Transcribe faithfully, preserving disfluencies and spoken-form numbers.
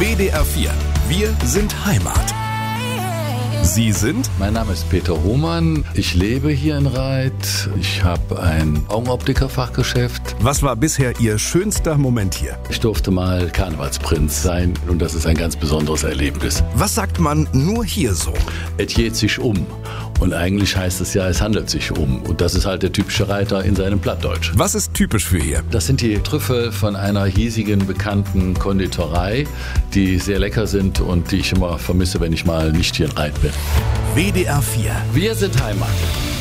W D R vier. Wir sind Heimat. Sie sind? Mein Name ist Peter Hohmann. Ich lebe hier in Reit. Ich habe ein Augenoptikerfachgeschäft. Was war bisher Ihr schönster Moment hier? Ich durfte mal Karnevalsprinz sein und das ist ein ganz besonderes Erlebnis. Was sagt man nur hier so? Es geht sich um. Und eigentlich heißt es ja, es handelt sich um. Und das ist halt der typische Reiter in seinem Plattdeutsch. Was ist typisch für hier? Das sind die Trüffel von einer hiesigen, bekannten Konditorei, die sehr lecker sind und die ich immer vermisse, wenn ich mal nicht hier in Reit bin. W D R vier. Wir sind Heimat.